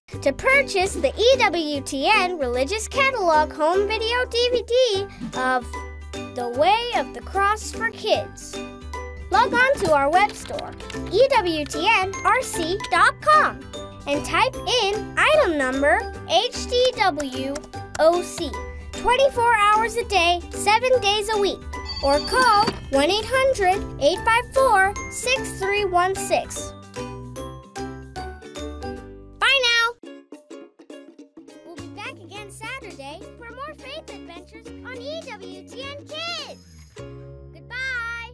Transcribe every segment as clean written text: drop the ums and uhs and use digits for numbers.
to purchase the EWTN Religious Catalog home video DVD of The Way of the Cross for Kids. Log on to our web store, EWTNRC.com, and type in item number HDWOC, 24 hours a day, 7 days a week, or call 1-800-854-6316. Bye now! We'll be back again Saturday for more faith adventures on EWTN Kids. Goodbye!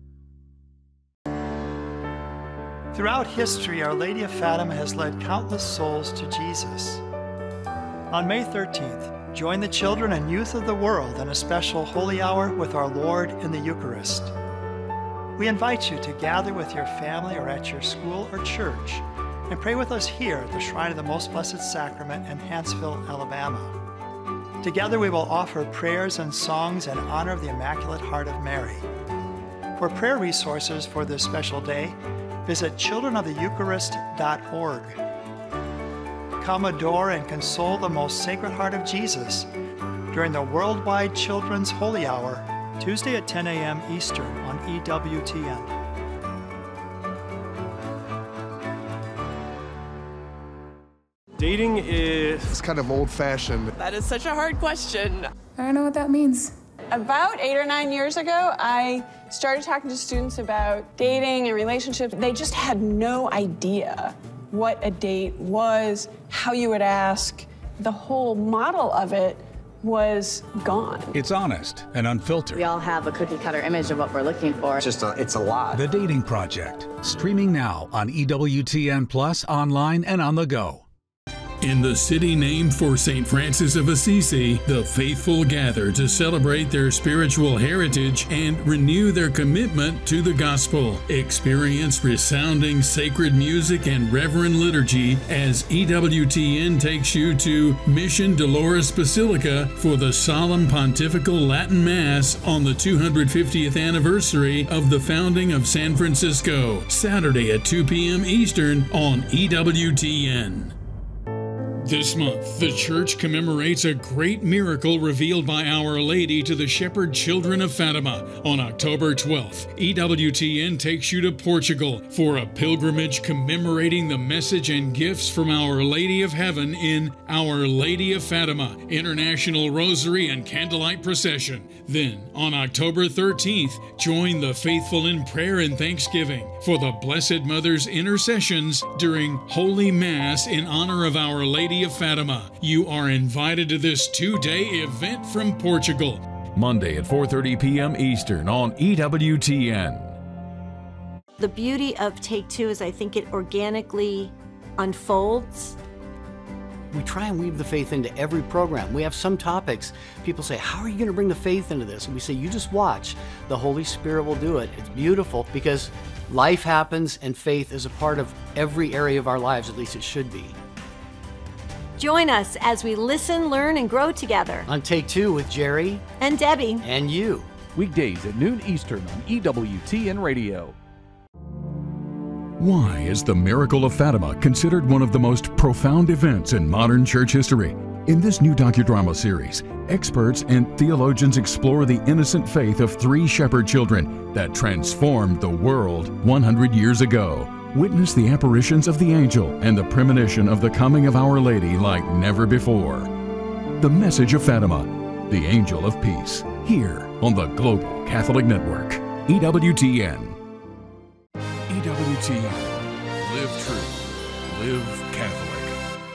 Throughout history, Our Lady of Fatima has led countless souls to Jesus. On May 13th, join the children and youth of the world in a special holy hour with our Lord in the Eucharist. We invite you to gather with your family or at your school or church and pray with us here at the Shrine of the Most Blessed Sacrament in Hanceville, Alabama. Together we will offer prayers and songs in honor of the Immaculate Heart of Mary. For prayer resources for this special day, visit childrenoftheeucharist.org. Come adore and console the most Sacred Heart of Jesus during the Worldwide Children's Holy Hour, Tuesday at 10 a.m. Eastern on EWTN. Dating is kind of old-fashioned. That is such a hard question. I don't know what that means. About 8 or 9 years ago, I started talking to students about dating and relationships. They just had no idea what a date was, how you would ask. The whole model of it was gone. It's honest and unfiltered. We all have a cookie-cutter image of what we're looking for. It's a lot. The Dating Project, streaming now on EWTN Plus, online and on the go. In the city named for St. Francis of Assisi, the faithful gather to celebrate their spiritual heritage and renew their commitment to the gospel. Experience resounding sacred music and reverent liturgy as EWTN takes you to Mission Dolores Basilica for the solemn pontifical Latin Mass on the 250th anniversary of the founding of San Francisco, Saturday at 2 p.m. Eastern on EWTN. This month, the Church commemorates a great miracle revealed by Our Lady to the shepherd children of Fatima. On October 12th, EWTN takes you to Portugal for a pilgrimage commemorating the message and gifts from Our Lady of Heaven in Our Lady of Fatima, International Rosary and Candlelight Procession. Then, on October 13th, join the faithful in prayer and thanksgiving for the Blessed Mother's intercessions during Holy Mass in honor of Our Lady of Fatima. You are invited to this 2-day event from Portugal. Monday at 4:30 p.m. Eastern on EWTN. The beauty of Take Two is I think it organically unfolds. We try and weave the faith into every program. We have some topics, people say, how are you going to bring the faith into this? And we say, you just watch. The Holy Spirit will do it. It's beautiful because life happens and faith is a part of every area of our lives, at least it should be. Join us as we listen, learn, and grow together. On Take Two with Jerry and Debbie and you. Weekdays at noon Eastern on EWTN Radio. Why is the miracle of Fatima considered one of the most profound events in modern church history? In this new docudrama series, experts and theologians explore the innocent faith of 3 shepherd children that transformed the world 100 years ago. Witness the apparitions of the angel and the premonition of the coming of Our Lady like never before. The Message of Fatima, the Angel of Peace, here on the Global Catholic Network, EWTN. EWTN. Live true. Live Catholic.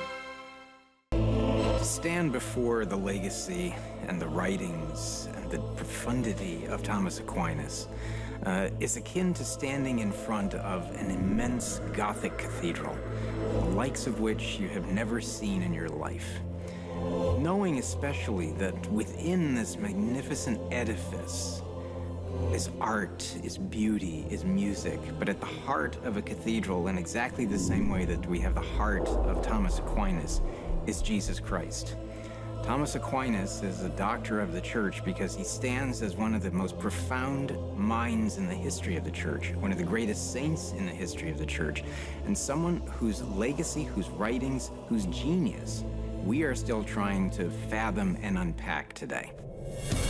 To stand before the legacy and the writings and the profundity of Thomas Aquinas is akin to standing in front of an immense Gothic cathedral, the likes of which you have never seen in your life. Knowing especially that within this magnificent edifice is art, is beauty, is music, but at the heart of a cathedral, in exactly the same way that we have the heart of Thomas Aquinas, is Jesus Christ. Thomas Aquinas is a doctor of the church because he stands as one of the most profound minds in the history of the church, one of the greatest saints in the history of the church, and someone whose legacy, whose writings, whose genius we are still trying to fathom and unpack today.